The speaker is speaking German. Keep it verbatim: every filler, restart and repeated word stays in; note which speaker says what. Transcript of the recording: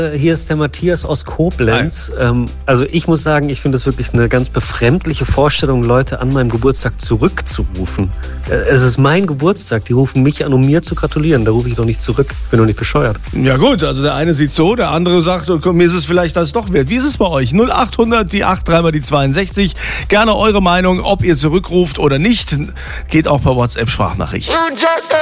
Speaker 1: Hier ist der Matthias aus Koblenz. Ähm, also ich muss sagen, ich finde es wirklich eine ganz befremdliche Vorstellung, Leute an meinem Geburtstag zurückzurufen. Äh, es ist mein Geburtstag, die rufen mich an, um mir zu gratulieren. Da rufe ich doch nicht zurück. Bin doch nicht bescheuert.
Speaker 2: Ja gut, also der eine sieht so, der andere sagt, mir ist es vielleicht das doch wert. Wie ist es bei euch? null acht hundert, die acht, dreimal die zweiundsechzig. Gerne eure Meinung, ob ihr zurückruft oder nicht. Geht auch per WhatsApp-Sprachnachricht.